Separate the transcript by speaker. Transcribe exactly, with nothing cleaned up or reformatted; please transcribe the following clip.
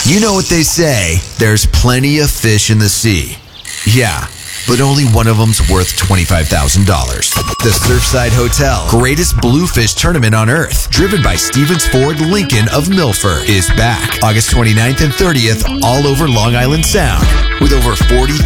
Speaker 1: You know what they say, there's plenty of fish in the sea. Yeah, but only one of them's worth twenty-five thousand dollars. The Surfside Hotel, greatest bluefish tournament on earth, driven by Stevens Ford Lincoln of Milford, is back August twenty-ninth and thirtieth all over Long Island Sound with over forty